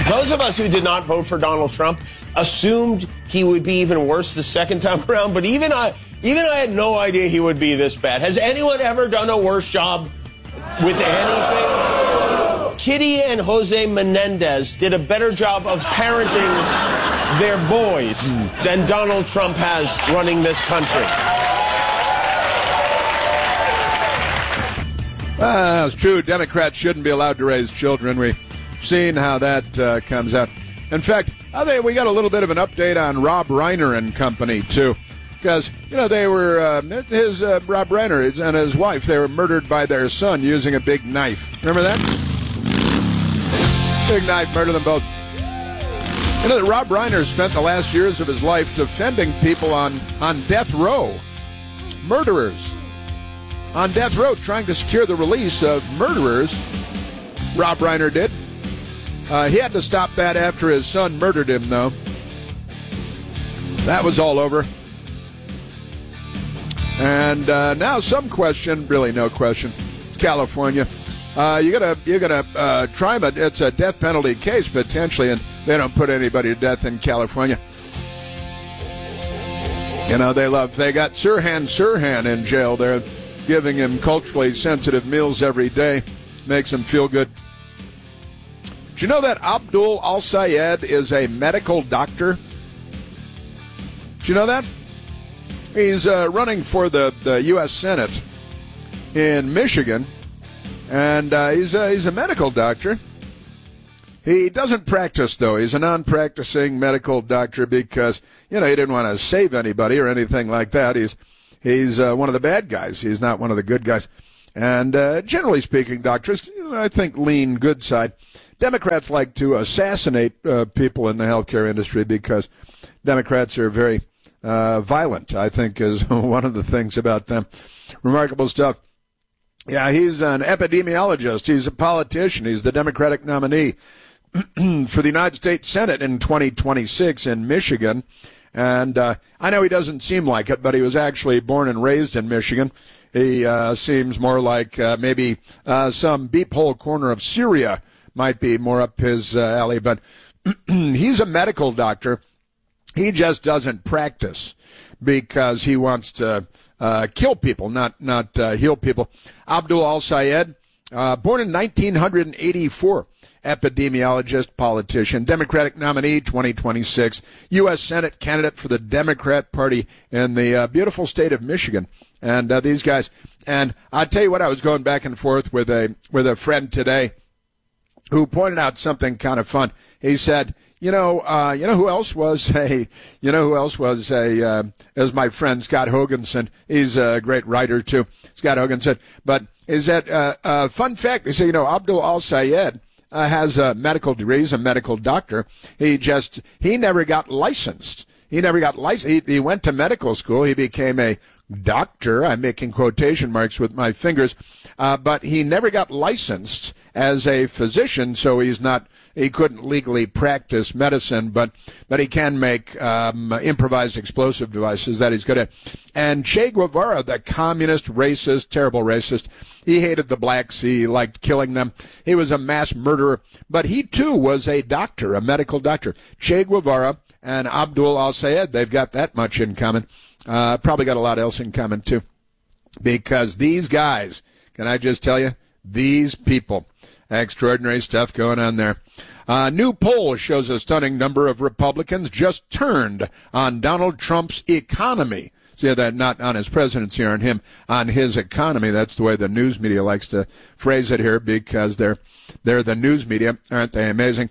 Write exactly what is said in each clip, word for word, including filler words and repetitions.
Those of us who did not vote for Donald Trump assumed he would be even worse the second time around, but even I, even I had no idea he would be this bad. Has anyone ever done a worse job with anything? Kitty and Jose Menendez did a better job of parenting their boys than Donald Trump has running this country. Well, it's true. Democrats shouldn't be allowed to raise children. We've seen how that uh, comes out. In fact, I think we got a little bit of an update on Rob Reiner and company, too. Because, you know, they were, uh, his, uh, Rob Reiner and his wife, they were murdered by their son using a big knife. Remember that? Big knife, murdered them both. You know that Rob Reiner spent the last years of his life defending people on, on death row. Murderers. On death row, trying to secure the release of murderers. Rob Reiner did. Uh, he had to stop that after his son murdered him, though. That was all over. And uh, now some question, really no question. It's California. Uh, you gotta, you gotta uh, try, but it's a death penalty case potentially, and they don't put anybody to death in California. You know, they love. They got Sirhan Sirhan in jail. They're giving him culturally sensitive meals every day. Makes him feel good. Do you know that Abdul Al-Sayed is a medical doctor? Do you know that? He's uh, running for the, the U S Senate in Michigan, and uh, he's, uh, he's a medical doctor. He doesn't practice, though. He's a non-practicing medical doctor because, you know, he didn't want to save anybody or anything like that. He's he's uh, one of the bad guys. He's not one of the good guys. And uh, generally speaking, doctors, you know, I think, lean good side. Democrats like to assassinate uh, people in the healthcare industry because Democrats are very uh, violent, I think, is one of the things about them. Remarkable stuff. Yeah, he's an epidemiologist. He's a politician. He's the Democratic nominee for the United States Senate in twenty twenty-six in Michigan. And uh, I know he doesn't seem like it, but he was actually born and raised in Michigan. He uh, seems more like uh, maybe uh, some beephole corner of Syria might be more up his uh, alley. But he's a medical doctor. He just doesn't practice because he wants to uh, kill people, not not uh, heal people. Abdul Al-Sayed, uh, born in nineteen eighty-four, epidemiologist, politician, Democratic nominee, twenty twenty-six, U S Senate candidate for the Democrat Party in the uh, beautiful state of Michigan. And uh, these guys, and I'll tell you what, I was going back and forth with a with a friend today who pointed out something kind of fun. He said, you know, uh, you know who else was a, you know who else was a, uh, as my friend Scott Hoganson. He's a great writer too. Scott Hoganson. But is that uh, uh, fun fact? He said, you know, Abdul Al-Sayed uh, has a medical degree. He's a medical doctor. He just he never got licensed. He never got licensed. He, he went to medical school. He became a doctor. I'm making quotation marks with my fingers. Uh, but he never got licensed as a physician, so he's not, he couldn't legally practice medicine, but, but he can make, um, improvised explosive devices that he's good at. And Che Guevara, the communist, racist, terrible racist, he hated the blacks. He liked killing them. He was a mass murderer, but he too was a doctor, a medical doctor. Che Guevara and Abdul Al-Sayed, they've got that much in common. Uh, probably got a lot else in common too, because these guys, can I just tell you, these people, extraordinary stuff going on there. Uh, new poll shows a stunning number of Republicans just turned on Donald Trump's economy. See that, not on his presidency or on him, on his economy. That's the way the news media likes to phrase it here, because they're they're the news media, aren't they amazing?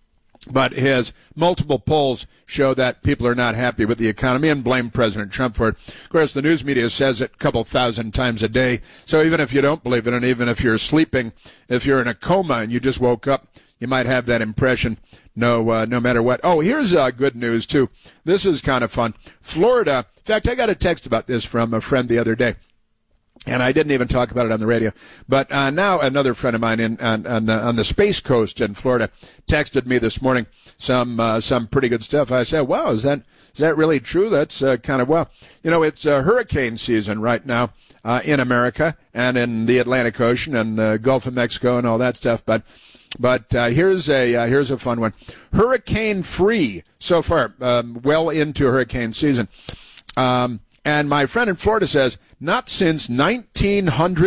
But his multiple polls show that people are not happy with the economy and blame President Trump for it. Of course, the news media says it a couple thousand times a day. So even if you don't believe it, and even if you're sleeping, if you're in a coma and you just woke up, you might have that impression. No, uh, no matter what. Oh, here's uh, good news too. This is kind of fun. Florida. In fact, I got a text about this from a friend the other day. And I didn't even talk about it on the radio. But uh, now another friend of mine in on, on, the, on the Space Coast in Florida texted me this morning some uh, some pretty good stuff. I said, wow, is that is that really true? That's uh, kind of, well, you know, it's uh, hurricane season right now uh, in America and in the Atlantic Ocean and the Gulf of Mexico and all that stuff. But But uh, here's a uh, here's a fun one. Hurricane free so far, um, well into hurricane season. Um, and my friend in Florida says, not since nineteen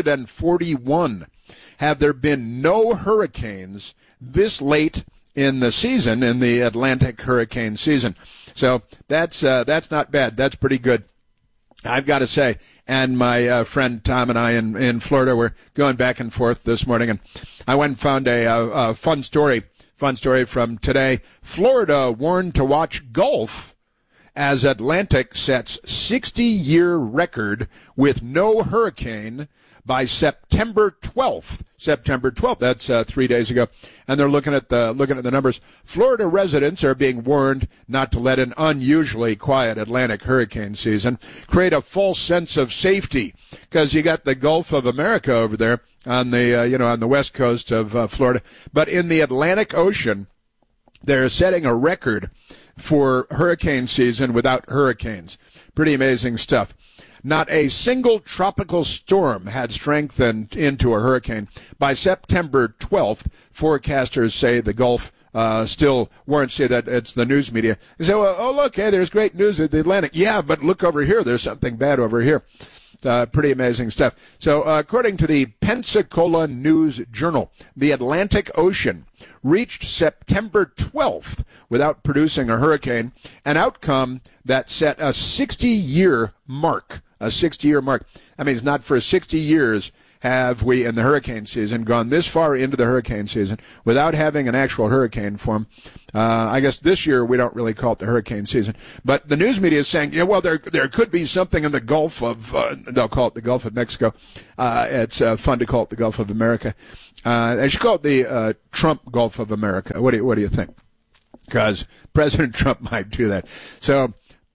forty-one have there been no hurricanes this late in the season, in the Atlantic hurricane season. So that's uh, that's not bad. That's pretty good, I've got to say. And my uh, friend Tom and I in, in Florida were going back and forth this morning, and I went and found a, a, a fun story, fun story from today. Florida warned to watch Gulf as Atlantic sets sixty-year record with no hurricane by September twelfth. September twelfth. That's uh, three days ago. And they're looking at the looking at the numbers. Florida residents are being warned not to let an unusually quiet Atlantic hurricane season create a false sense of safety, because you got the Gulf of America over there on the uh, you know on the west coast of uh, Florida, but in the Atlantic Ocean, they're setting a record for hurricane season without hurricanes. Pretty amazing stuff. Not a single tropical storm had strengthened into a hurricane. By September twelfth, forecasters say the Gulf uh, still warrants you that it's the news media. They say, well, oh, look, hey, there's great news at the Atlantic. Yeah, but look over here. There's something bad over here. Uh, pretty amazing stuff. So uh, according to the Pensacola News Journal, the Atlantic Ocean reached September twelfth without producing a hurricane, an outcome that set a sixty-year mark. A sixty-year mark. That means not for sixty years have we, in the hurricane season, gone this far into the hurricane season without having an actual hurricane form. Uh, I guess this year we don't really call it the hurricane season. But the news media is saying, yeah, well, there there could be something in the Gulf of, uh, they'll call it the Gulf of Mexico. Uh, it's uh, fun to call it the Gulf of America. Uh, they should call it the uh, Trump Gulf of America. What do you, what do you think? Because President Trump might do that. So,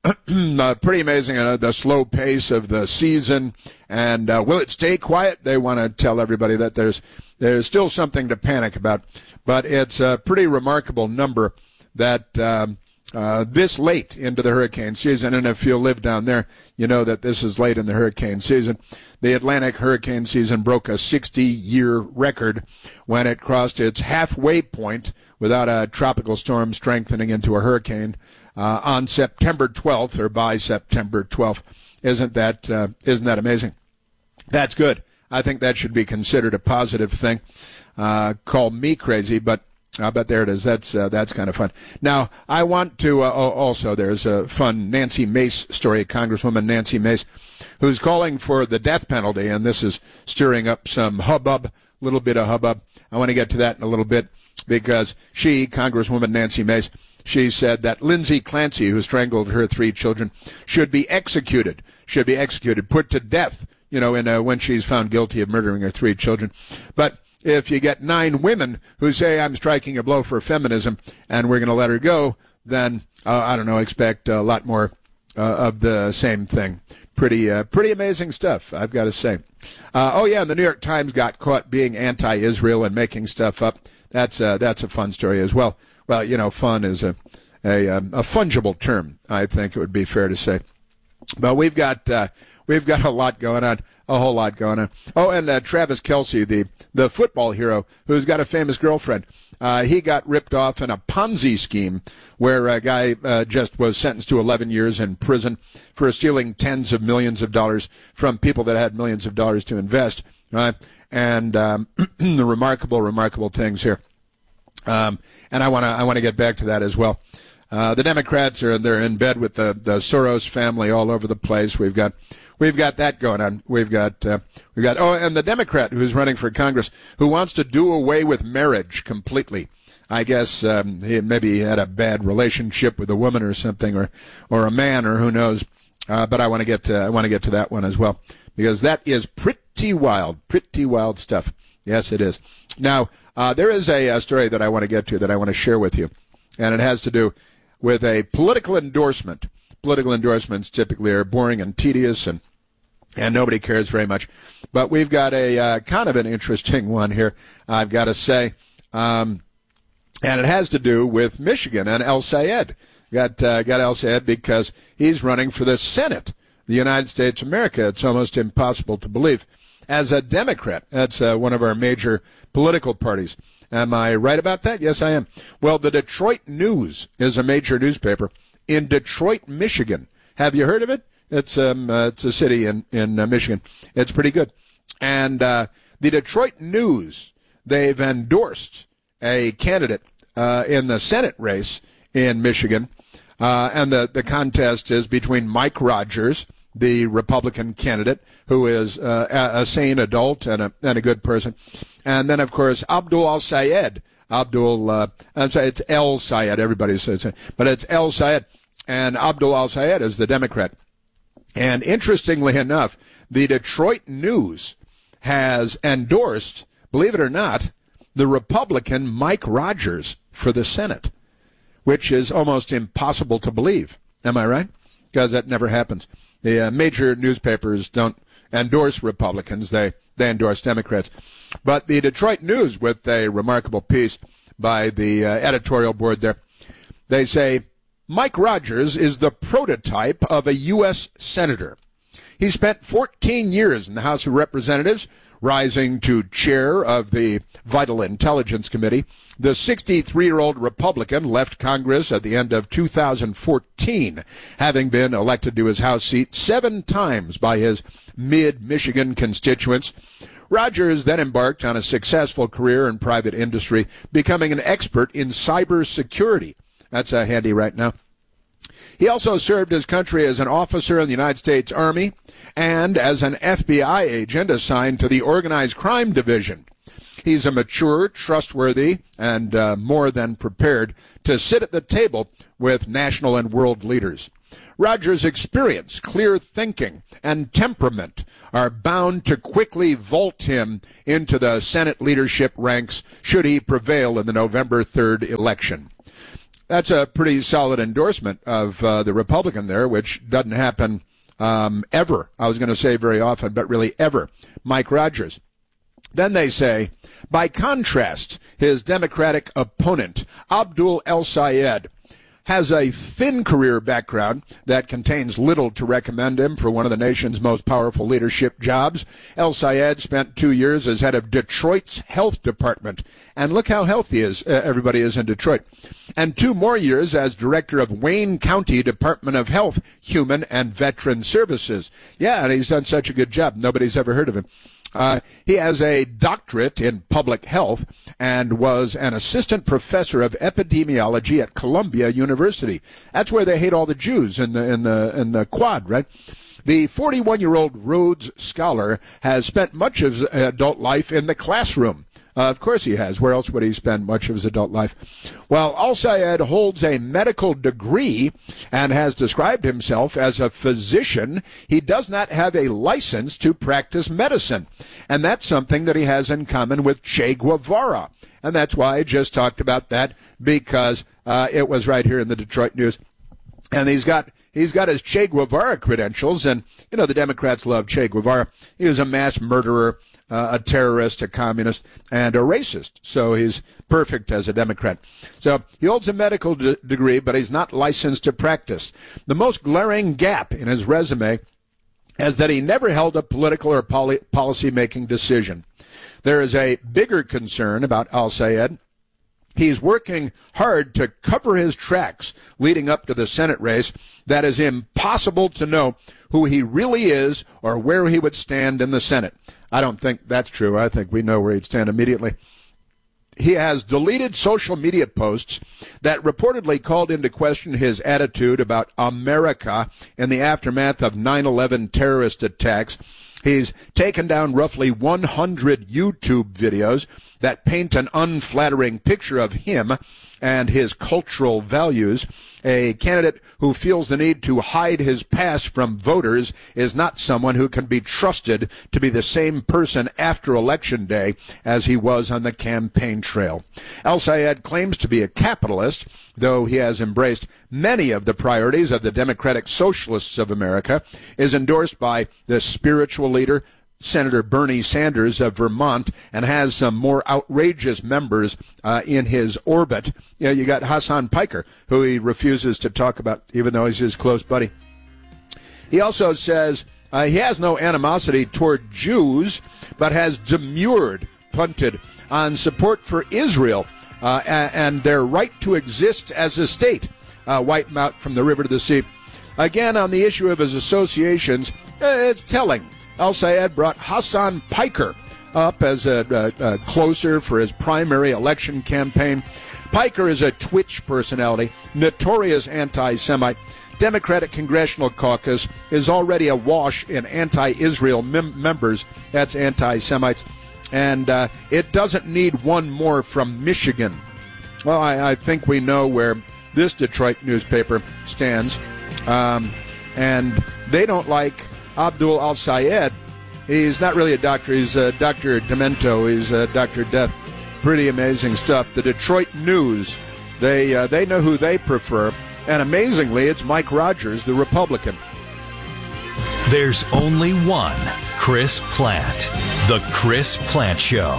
uh, pretty amazing, uh, the slow pace of the season. And uh, will it stay quiet? They want to tell everybody that there's there's still something to panic about. But it's a pretty remarkable number that um, uh, this late into the hurricane season. And if you live down there, you know that this is late in the hurricane season. The Atlantic hurricane season broke a sixty-year record when it crossed its halfway point without a tropical storm strengthening into a hurricane uh, on September twelfth, or by September twelfth. Isn't that uh, isn't that amazing? That's good. I think that should be considered a positive thing. Uh, call me crazy, but uh, but there it is. That's uh, that's kind of fun. Now, I want to uh, also, there's a fun Nancy Mace story, Congresswoman Nancy Mace, who's calling for the death penalty, and this is stirring up some hubbub, a little bit of hubbub. I want to get to that in a little bit, because she, Congresswoman Nancy Mace, she said that Lindsay Clancy, who strangled her three children, should be executed, should be executed, put to death, you know, in a, when she's found guilty of murdering her three children. But if you get nine women who say, I'm striking a blow for feminism and we're going to let her go, then, uh, I don't know, expect a lot more uh, of the same thing. Pretty uh, pretty amazing stuff, I've got to say. Uh, oh, yeah, and the New York Times got caught being anti-Israel and making stuff up. That's, uh, that's a fun story as well. Well, you know, fun is a, a, a fungible term, I think it would be fair to say. But we've got uh, we've got a lot going on, a whole lot going on. Oh, and uh, Travis Kelce, the, the football hero, who's got a famous girlfriend, uh, he got ripped off in a Ponzi scheme where a guy uh, just was sentenced to eleven years in prison for stealing tens of millions of dollars from people that had millions of dollars to invest. Right? And um, the remarkable, remarkable things here. Um, and I want to I want to get back to that as well. Uh, the Democrats are they're in bed with the, the Soros family all over the place. We've got we've got that going on. We've got uh, we've got oh, and the Democrat who's running for Congress who wants to do away with marriage completely. I guess um, he maybe he had a bad relationship with a woman or something, or or a man, or who knows. Uh, but I want to get to, I want to get to that one as well, because that is pretty wild, pretty wild stuff. Yes, it is. Now, uh, there is a, a story that I want to get to that I want to share with you, and it has to do with a political endorsement. Political endorsements typically are boring and tedious, and and nobody cares very much. But we've got a uh, kind of an interesting one here, I've got to say, um, and it has to do with Michigan and El Sayed. Got uh, got El Sayed because he's running for the Senate, the United States of America. It's almost impossible to believe. As a Democrat, that's uh, one of our major political parties. Am I right about that? Yes, I am. Well, the Detroit News is a major newspaper in Detroit, Michigan. Have you heard of it? It's um, uh, it's a city in in uh, Michigan. It's pretty good. And uh, the Detroit News, they've endorsed a candidate uh, in the Senate race in Michigan, uh, and the the contest is between Mike Rogers, the Republican candidate, who is uh, a, a sane adult and a and a good person, and then of course Abdul Al-Sayed. Abdul, uh, I'm sorry, it's El Sayed. Everybody says it, but it's El Sayed, and Abdul Al-Sayed is the Democrat. And interestingly enough, the Detroit News has endorsed, believe it or not, the Republican Mike Rogers for the Senate, which is almost impossible to believe. Am I right? Because that never happens. The uh, major newspapers don't endorse Republicans. They, they endorse Democrats. But the Detroit News, with a remarkable piece by the uh, editorial board there, they say, Mike Rogers is the prototype of a U S senator. He spent fourteen years in the House of Representatives, rising to chair of the Vital Intelligence Committee. The sixty-three-year-old Republican left Congress at the end of two thousand fourteen, having been elected to his House seat seven times by his mid-Michigan constituents. Rogers then embarked on a successful career in private industry, becoming an expert in cybersecurity. That's uh, handy right now. He also served his country as an officer in the United States Army and as an F B I agent assigned to the Organized Crime Division. He's a mature, trustworthy, and uh, more than prepared to sit at the table with national and world leaders. Rogers' experience, clear thinking, and temperament are bound to quickly vault him into the Senate leadership ranks should he prevail in the November third election. That's a pretty solid endorsement of uh, the Republican there, which doesn't happen um, ever. I was going to say very often, but really ever. Mike Rogers. Then they say, by contrast, his Democratic opponent, Abdul El-Sayed, has a thin career background that contains little to recommend him for one of the nation's most powerful leadership jobs. El-Sayed spent two years as head of Detroit's health department. And look how healthy is, uh, everybody is in Detroit. And two more years as director of Wayne County Department of Health, Human and Veteran Services. Yeah, and he's done such a good job. Nobody's ever heard of him. Uh, he has a doctorate in public health and was an assistant professor of epidemiology at Columbia University. That's where they hate all the Jews in the in the in the Quad, right? The forty-one-year-old Rhodes Scholar has spent much of his adult life in the classroom. Uh, of course he has. Where else would he spend much of his adult life? While Al-Sayed holds a medical degree and has described himself as a physician, he does not have a license to practice medicine. And that's something that he has in common with Che Guevara. And that's why I just talked about that, because uh, it was right here in the Detroit News. And he's got he's got his Che Guevara credentials, and, you know, the Democrats love Che Guevara. He was a mass murderer, uh, a terrorist, a communist, and a racist. So he's perfect as a Democrat. So he holds a medical d- degree, but he's not licensed to practice. The most glaring gap in his resume is that he never held a political or poly- policy-making decision. There is a bigger concern about Al-Sayed. He's working hard to cover his tracks leading up to the Senate race. That is impossible to know who he really is or where he would stand in the Senate. I don't think that's true. I think we know where he'd stand immediately. He has deleted social media posts that reportedly called into question his attitude about America in the aftermath of nine eleven terrorist attacks. He's taken down roughly one hundred YouTube videos that paint an unflattering picture of him and his cultural values. A candidate who feels the need to hide his past from voters is not someone who can be trusted to be the same person after Election Day as he was on the campaign trail. El-Sayed claims to be a capitalist, though he has embraced many of the priorities of the Democratic Socialists of America, is endorsed by the spiritual leader, Senator Bernie Sanders of Vermont, and has some more outrageous members uh, in his orbit. You know, you got Hassan Piker, who he refuses to talk about, even though he's his close buddy. He also says uh, he has no animosity toward Jews, but has demurred punted on support for Israel uh, and, and their right to exist as a state. Uh, wipe them out from the river to the sea. Again, on the issue of his associations, uh, it's telling. Al-Sayed brought Hassan Piker up as a, a, a closer for his primary election campaign. Piker is a Twitch personality, notorious anti-Semite. Democratic Congressional Caucus is already awash in anti-Israel mem- members. That's anti-Semites. And uh, it doesn't need one more from Michigan. Well, I, I think we know where this Detroit newspaper stands. Um, and they don't like Abdul Al-Sayed. He's not really a doctor. He's uh, Doctor Demento. He's uh, Doctor Death. Pretty amazing stuff. The Detroit News, they uh, they know who they prefer. And amazingly, it's Mike Rogers, the Republican. There's only one Chris Plante. The Chris Plante Show.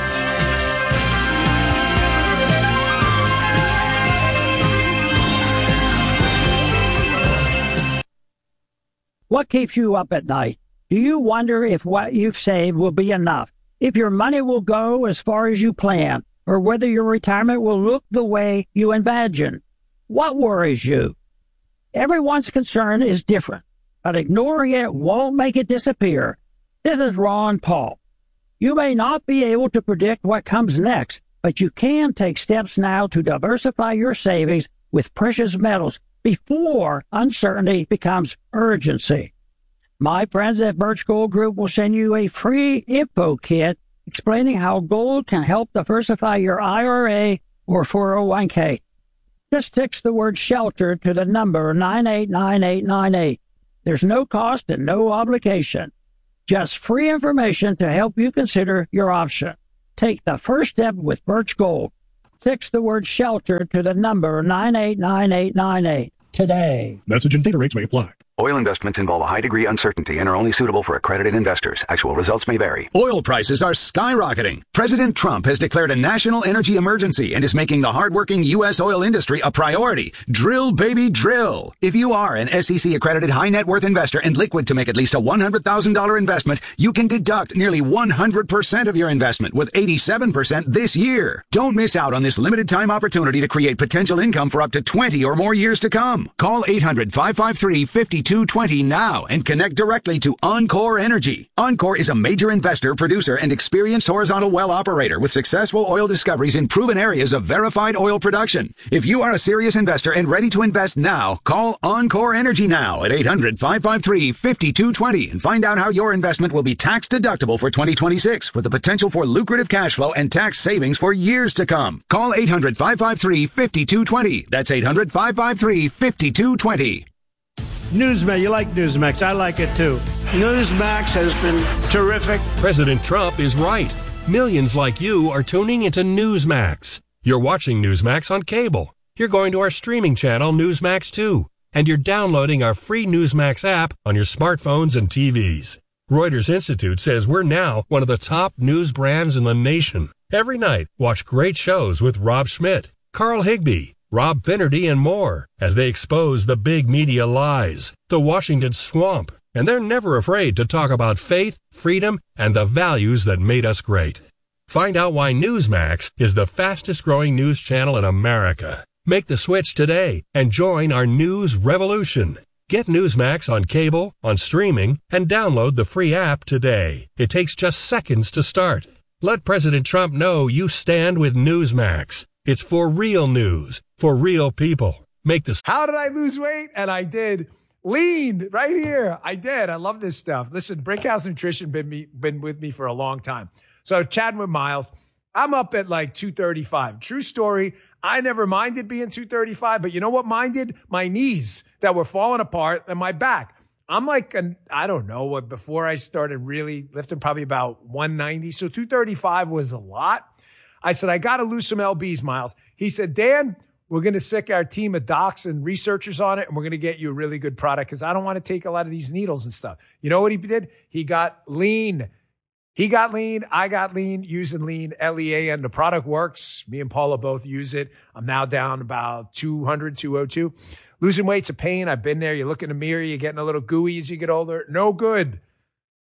What keeps you up at night? Do you wonder if what you've saved will be enough? If your money will go as far as you plan? Or whether your retirement will look the way you imagine? What worries you? Everyone's concern is different, but ignoring it won't make it disappear. This is Ron Paul. You may not be able to predict what comes next, but you can take steps now to diversify your savings with precious metals before uncertainty becomes urgency. My friends at Birch Gold Group will send you a free info kit explaining how gold can help diversify your I R A or four oh one k. Just text the word shelter to the number nine eight nine eight nine eight. There's no cost and no obligation. Just free information to help you consider your option. Take the first step with Birch Gold. Text the word shelter to the number nine eight nine eight nine eight today. Message and data rates may apply. Oil investments involve a high degree of uncertainty and are only suitable for accredited investors. Actual results may vary. Oil prices are skyrocketing. President Trump has declared a national energy emergency and is making the hardworking U S oil industry a priority. Drill, baby, drill. If you are an S E C accredited high net worth investor and liquid to make at least a one hundred thousand dollars investment, you can deduct nearly one hundred percent of your investment with eighty-seven percent this year. Don't miss out on this limited time opportunity to create potential income for up to twenty or more years to come. Call eight hundred, five five three, five two two zero now and connect directly to Encore Energy. Encore is a major investor, producer, and experienced horizontal well operator with successful oil discoveries in proven areas of verified oil production. If you are a serious investor and ready to invest now, call Encore Energy now at eight hundred, five five three, five two two zero and find out how your investment will be tax deductible for twenty twenty-six with the potential for lucrative cash flow and tax savings for years to come. Call eight hundred, five five three, five two two zero. That's eight hundred, five five three, five two two zero. Newsmax, you like Newsmax. I like it too. Newsmax has been terrific. President Trump is right. Millions like you are tuning into Newsmax. You're watching Newsmax on cable. You're going to our streaming channel, Newsmax two. And you're downloading our free Newsmax app on your smartphones and T Vs. Reuters Institute says we're now one of the top news brands in the nation. Every night, watch great shows with Rob Schmidt, Carl Higbie, Rob Finnerty, and more as they expose the big media lies, the Washington swamp, and they're never afraid to talk about faith, freedom, and the values that made us great. Find out why Newsmax is the fastest growing news channel in America. Make the switch today and join our news revolution. Get Newsmax on cable, on streaming, and download the free app today. It takes just seconds to start. Let President Trump know you stand with Newsmax. It's for real news, for real people. Make this. How did I lose weight? And I did. Lean right here. I did. I love this stuff. Listen, Brickhouse Nutrition been me, been with me for a long time. So chatting with Miles, I'm up at like two thirty-five. True story. I never minded being two thirty-five, but you know what minded? My knees that were falling apart and my back. I'm like, an, I don't know what, before I started really lifting, probably about one ninety. So two thirty-five was a lot. I said, I got to lose some L Bs, Miles. He said, Dan, we're going to sick our team of docs and researchers on it, and we're going to get you a really good product because I don't want to take a lot of these needles and stuff. You know what he did? He got lean. He got lean. I got lean using lean, L E A N. The product works. Me and Paula both use it. I'm now down about two hundred, two oh two. Losing weight's a pain. I've been there. You look in the mirror. You're getting a little gooey as you get older. No good.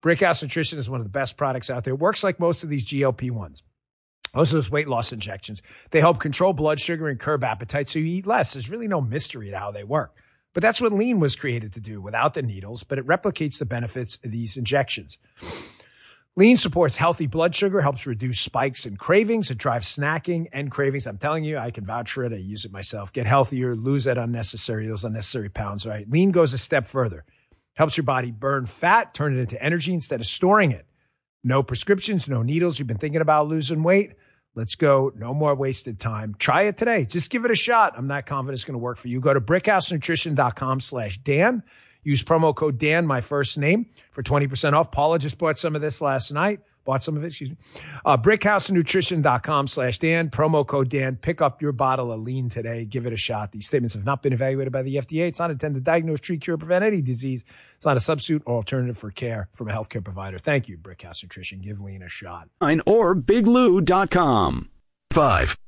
Brickhouse Nutrition is one of the best products out there. It works like most of these G L P ones. Most of those weight loss injections. They help control blood sugar and curb appetite so you eat less. There's really no mystery to how they work. But that's what Lean was created to do without the needles, but it replicates the benefits of these injections. Lean supports healthy blood sugar, helps reduce spikes and cravings. It drives snacking and cravings. I'm telling you, I can vouch for it. I use it myself. Get healthier, lose that unnecessary, those unnecessary pounds, right? Lean goes a step further. Helps your body burn fat, turn it into energy instead of storing it. No prescriptions, no needles. You've been thinking about losing weight? Let's go. No more wasted time. Try it today. Just give it a shot. I'm not confident it's going to work for you. Go to brickhousenutrition.com slash Dan. Use promo code Dan, my first name, for twenty percent off. Paula just bought some of this last night. Bought some of it, excuse me. Uh, brickhousenutrition.com slash Dan. Promo code Dan. Pick up your bottle of Lean today. Give it a shot. These statements have not been evaluated by the F D A. It's not intended to diagnose, treat, cure, or prevent any disease. It's not a substitute or alternative for care from a healthcare provider. Thank you, Brickhouse Nutrition. Give Lean a shot. Or big lou dot com. Five.